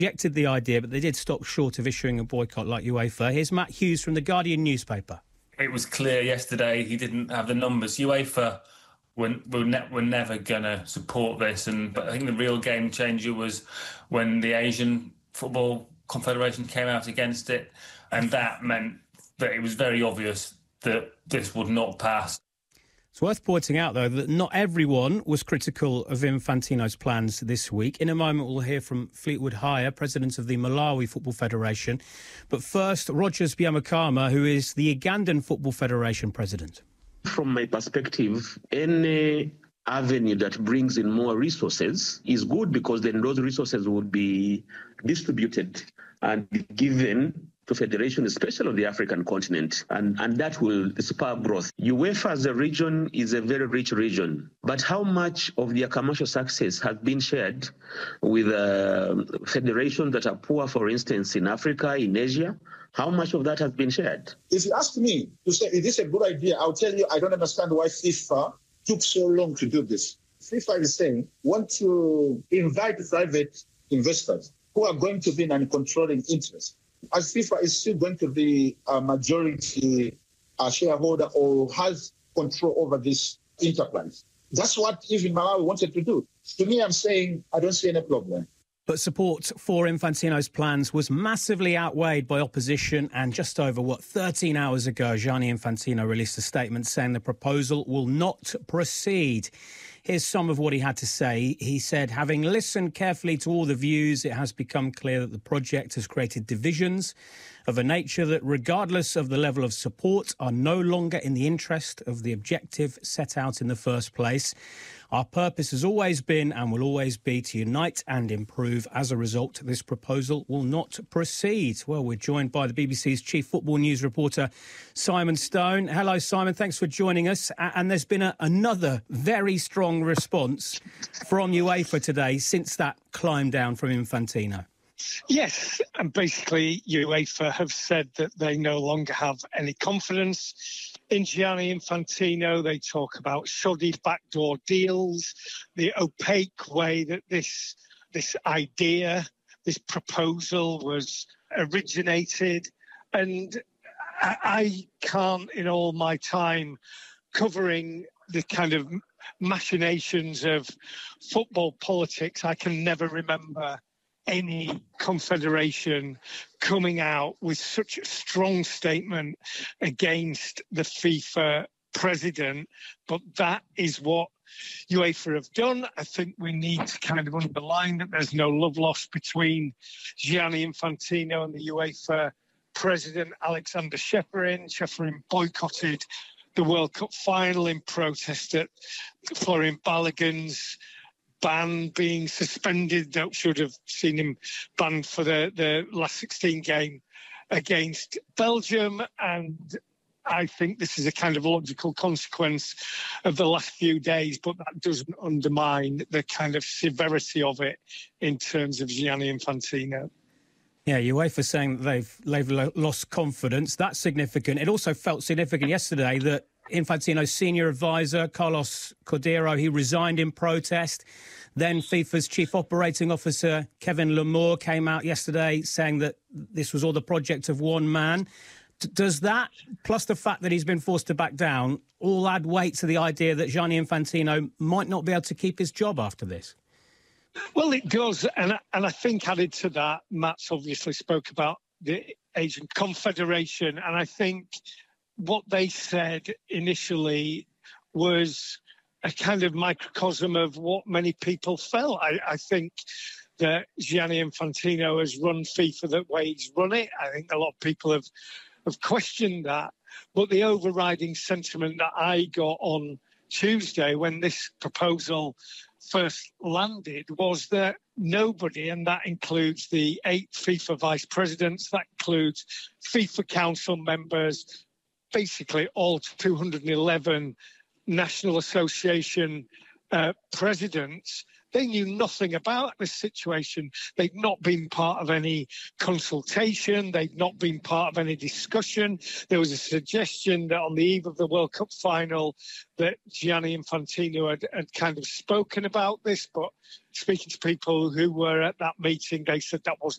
rejected the idea, but they did stop short of issuing a boycott like UEFA. Here's Matt Hughes from The Guardian newspaper. It was clear yesterday he didn't have the numbers. UEFA were never going to support this, but I think the real game changer was when the Asian Football Confederation came out against it, and that meant that it was very obvious that this would not pass. It's worth pointing out, though, that not everyone was critical of Infantino's plans this week. In a moment, we'll hear from Fleetwood Haya, president of the Malawi Football Federation. But first, Rogers Byamukama, who is the Ugandan Football Federation president. From my perspective, any avenue that brings in more resources is good, because then those resources would be distributed and given to federation, especially of the African continent, and that will spur growth. UEFA as a region is a very rich region, but how much of their commercial success has been shared with federations that are poor, for instance, in Africa, in Asia? How much of that has been shared? If you ask me to say, is this a good idea? I'll tell you, I don't understand why FIFA took so long to do this. FIFA is saying, want to invite private investors who are going to be in a controlling interest. As FIFA is still going to be a majority shareholder or has control over this enterprise. That's what even Malawi wanted to do. To me, I'm saying I don't see any problem. But support for Infantino's plans was massively outweighed by opposition, and just over, 13 hours ago, Gianni Infantino released a statement saying the proposal will not proceed. Here's some of what he had to say. He said, having listened carefully to all the views, it has become clear that the project has created divisions of a nature that, regardless of the level of support, are no longer in the interest of the objective set out in the first place. Our purpose has always been and will always be to unite and improve. As a result, this proposal will not proceed. Well, we're joined by the BBC's chief football news reporter, Simon Stone. Hello, Simon. Thanks for joining us. And there's been another very strong response from UEFA today since that climb down from Infantino. Yes, and basically UEFA have said that they no longer have any confidence in Gianni Infantino. They talk about shoddy backdoor deals, the opaque way that this idea, this proposal was originated. And I can't, in all my time covering the kind of machinations of football politics, I can never remember any confederation coming out with such a strong statement against the FIFA president. But that is what UEFA have done. I think we need to kind of underline that there's no love lost between Gianni Infantino and the UEFA president, Alexander Ceferin. Ceferin boycotted the World Cup final in protest at Florian Balogun's ban being suspended. That should have seen him banned for the last 16 game against Belgium. And I think this is a kind of logical consequence of the last few days, but that doesn't undermine the kind of severity of it in terms of Gianni Infantino. Yeah, UEFA saying that they've lost confidence. That's significant. It also felt significant yesterday that Infantino's senior advisor, Carlos Cordeiro, he resigned in protest. Then FIFA's chief operating officer, Kevin Lamour, came out yesterday saying that this was all the project of one man. Does that, plus the fact that he's been forced to back down, all add weight to the idea that Gianni Infantino might not be able to keep his job after this? Well, it does. And I think added to that, Matt's obviously spoke about the Asian Confederation. And I think what they said initially was a kind of microcosm of what many people felt. I think that Gianni Infantino has run FIFA the way he's run it. I think a lot of people have questioned that. But the overriding sentiment that I got on Tuesday when this proposal first landed was that nobody, and that includes the 8 FIFA vice presidents, that includes FIFA council members, basically all 211 National Association presidents, They knew nothing about this situation. They'd not been part of any consultation. They'd not been part of any discussion. There was a suggestion that on the eve of the World Cup final that Gianni Infantino had kind of spoken about this, but speaking to people who were at that meeting, they said that wasn't